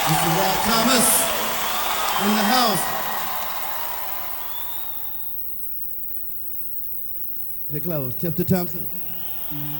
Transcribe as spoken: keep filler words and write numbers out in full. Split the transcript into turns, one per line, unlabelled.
Mister Walt Thomas in the house. They close. Tipton Thompson.